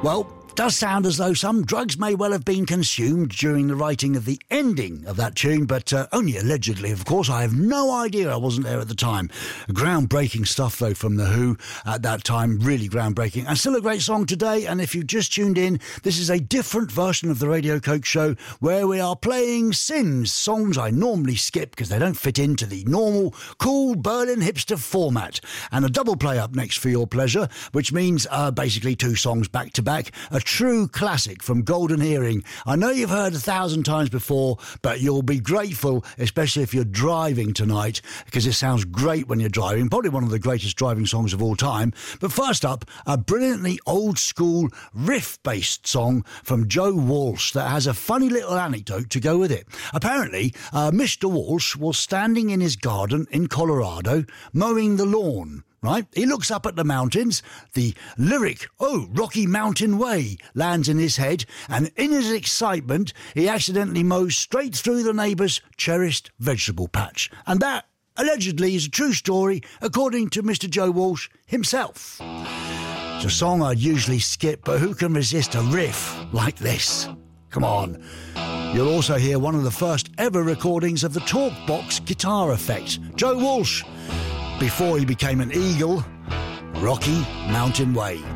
Well, it does sound as though some drugs may well have been consumed during the writing of the ending of that tune, but only allegedly, of course. I have no idea. I wasn't there at the time. Groundbreaking stuff, though, from The Who at that time. Really groundbreaking. And still a great song today. And if you've just tuned in, this is a different version of the Radio Coke Show where we are playing Sins, songs I normally skip because they don't fit into the normal, cool Berlin hipster format. And a double play up next for your pleasure, which means basically two songs back to back. A true classic from Golden Earring. I know you've heard 1,000 times before, but you'll be grateful, especially if you're driving tonight, because it sounds great when you're driving. Probably one of the greatest driving songs of all time. But first up, a brilliantly old school riff-based song from Joe Walsh that has a funny little anecdote to go with it. Apparently, Mr. Walsh was standing in his garden in Colorado mowing the lawn. Right? He looks up at the mountains. The lyric, "Oh, Rocky Mountain Way," lands in his head, and in his excitement, he accidentally mows straight through the neighbour's cherished vegetable patch. And that, allegedly, is a true story, according to Mr. Joe Walsh himself. It's a song I'd usually skip, but who can resist a riff like this? Come on. You'll also hear one of the first ever recordings of the Talkbox guitar effect. Joe Walsh, before he became an eagle, Rocky Mountain Way.